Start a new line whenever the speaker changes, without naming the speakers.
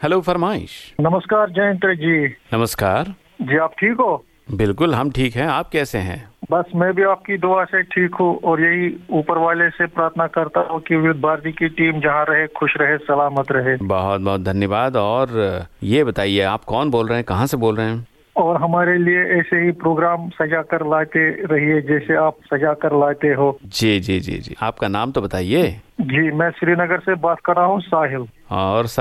Hello फरमाइश।
नमस्कार जयंत जी।
नमस्कार
जी आप ठीक हो?
बिल्कुल हम ठीक हैं, आप कैसे हैं?
बस मैं भी आपकी दुआ से ठीक हूँ और यही ऊपर वाले से प्रार्थना करता हूँ कि विविध भारती की टीम जहाँ रहे खुश रहे सलामत रहे।
बहुत बहुत धन्यवाद। और ये बताइए आप कौन बोल रहे हैं, कहाँ से बोल रहे हैं?
और हमारे लिए ऐसे ही प्रोग्राम सजा कर लाते रहिए जैसे आप सजा कर लाते हो।
जी जी जी जी, आपका नाम तो बताइए।
जी मैं श्रीनगर से बात कर रहा हूँ, साहिल।
और